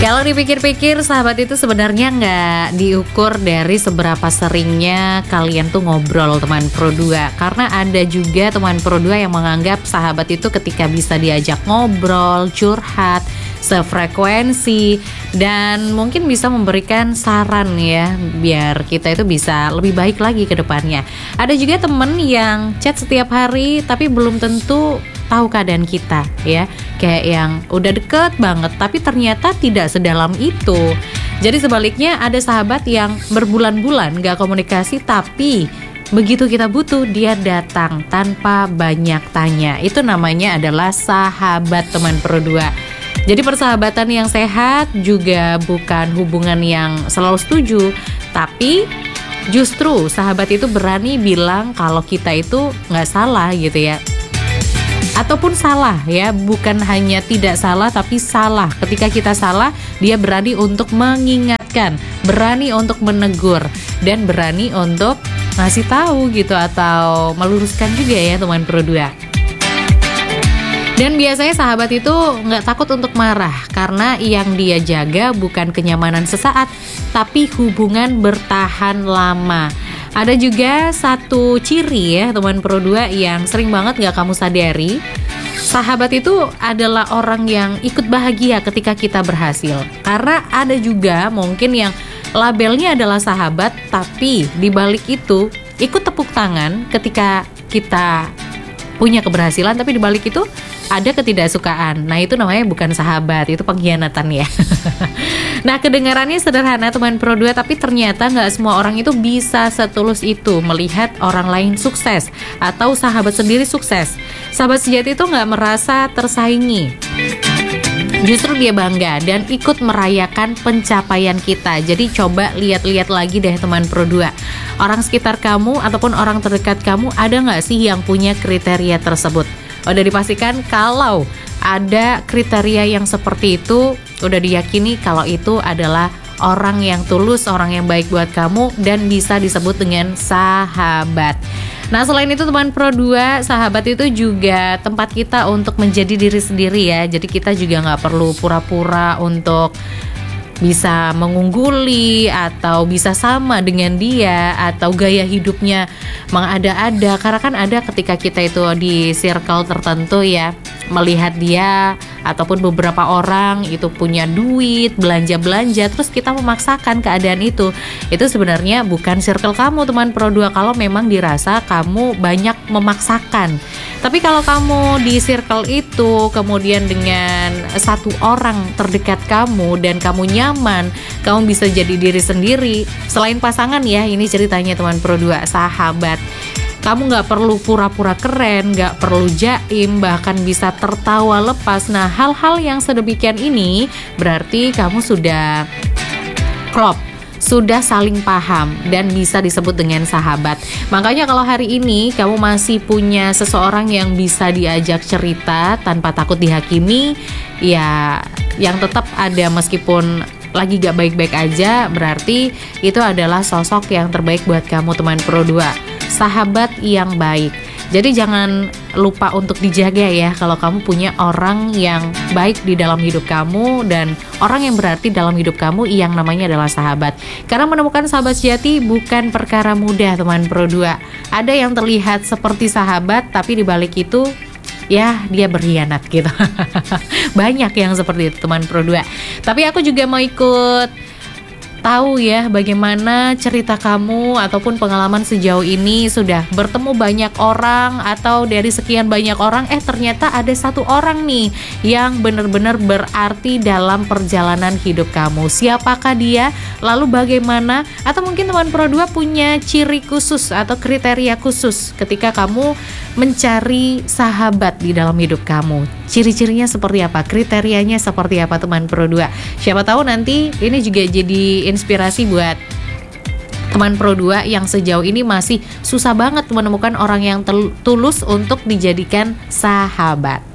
Kalau dipikir-pikir, sahabat itu sebenarnya nggak diukur dari seberapa seringnya kalian tuh ngobrol, teman Pro 2. Karena ada juga teman Pro 2 yang menganggap sahabat itu ketika bisa diajak ngobrol, curhat, sefrekuensi, dan mungkin bisa memberikan saran ya, biar kita itu bisa lebih baik lagi ke depannya. Ada juga temen yang chat setiap hari tapi belum tentu tahu keadaan kita ya, kayak yang udah deket banget tapi ternyata tidak sedalam itu. Jadi sebaliknya ada sahabat yang berbulan-bulan gak komunikasi tapi begitu kita butuh dia datang tanpa banyak tanya. Itu namanya adalah sahabat, teman Pro 2. Jadi persahabatan yang sehat juga bukan hubungan yang selalu setuju, tapi justru sahabat itu berani bilang kalau kita itu gak salah gitu ya, ataupun salah ya, bukan hanya tidak salah tapi salah. Ketika kita salah, dia berani untuk mengingatkan, berani untuk menegur, dan berani untuk ngasih tahu gitu atau meluruskan juga ya, teman Pro 2. Dan biasanya sahabat itu nggak takut untuk marah, karena yang dia jaga bukan kenyamanan sesaat, tapi hubungan bertahan lama. Ada juga satu ciri ya, teman Pro 2, yang sering banget gak kamu sadari. Sahabat itu adalah orang yang ikut bahagia ketika kita berhasil. Karena ada juga mungkin yang labelnya adalah sahabat, tapi dibalik itu ikut tepuk tangan ketika kita punya keberhasilan, tapi dibalik itu ada ketidaksukaan. Nah itu namanya bukan sahabat, itu pengkhianatan ya. Nah kedengarannya sederhana, teman Pro 2, tapi ternyata gak semua orang itu bisa setulus itu melihat orang lain sukses atau sahabat sendiri sukses. Sahabat sejati itu gak merasa tersaingi, justru dia bangga dan ikut merayakan pencapaian kita. Jadi coba lihat-lihat lagi deh, teman Pro 2. Orang sekitar kamu ataupun orang terdekat kamu ada gak sih yang punya kriteria tersebut? Udah dipastikan kalau ada kriteria yang seperti itu, udah diyakini kalau itu adalah orang yang tulus, orang yang baik buat kamu, dan bisa disebut dengan sahabat. Nah selain itu, teman Pro 2, sahabat itu juga tempat kita untuk menjadi diri sendiri ya. Jadi kita juga gak perlu pura-pura untuk bisa mengungguli atau bisa sama dengan dia, atau gaya hidupnya mengada-ada. Karena kan ada ketika kita itu di circle tertentu ya, melihat dia ataupun beberapa orang itu punya duit, belanja-belanja, terus kita memaksakan keadaan itu sebenarnya bukan circle kamu, teman Pro 2, kalau memang dirasa kamu banyak memaksakan. Tapi kalau kamu di circle itu kemudian dengan satu orang terdekat kamu dan kamu nyaman, kamu bisa jadi diri sendiri. Selain pasangan ya, ini ceritanya teman Pro 2, sahabat. Kamu gak perlu pura-pura keren, gak perlu jaim, bahkan bisa tertawa lepas. Nah hal-hal yang sedemikian ini berarti kamu sudah klop, sudah saling paham dan bisa disebut dengan sahabat. Makanya kalau hari ini kamu masih punya seseorang yang bisa diajak cerita tanpa takut dihakimi, ya yang tetap ada meskipun lagi gak baik-baik aja, berarti itu adalah sosok yang terbaik buat kamu, teman Pro 2. Sahabat yang baik. Jadi jangan lupa untuk dijaga ya kalau kamu punya orang yang baik di dalam hidup kamu, dan orang yang berarti dalam hidup kamu yang namanya adalah sahabat. Karena menemukan sahabat sejati bukan perkara mudah, teman Pro 2. Ada yang terlihat seperti sahabat tapi dibalik itu ya dia berkhianat gitu. Banyak yang seperti itu, teman Pro 2. Tapi aku juga mau ikut tahu ya bagaimana cerita kamu ataupun pengalaman sejauh ini. Sudah bertemu banyak orang atau dari sekian banyak orang, ternyata ada satu orang nih yang benar-benar berarti dalam perjalanan hidup kamu. Siapakah dia? Lalu bagaimana? Atau mungkin teman Pro 2 punya ciri khusus atau kriteria khusus ketika kamu mencari sahabat di dalam hidup kamu. Ciri-cirinya seperti apa? Kriterianya seperti apa, teman Pro 2? Siapa tahu nanti ini juga jadi inspirasi buat teman Pro 2 yang sejauh ini masih susah banget menemukan orang yang tulus untuk dijadikan sahabat.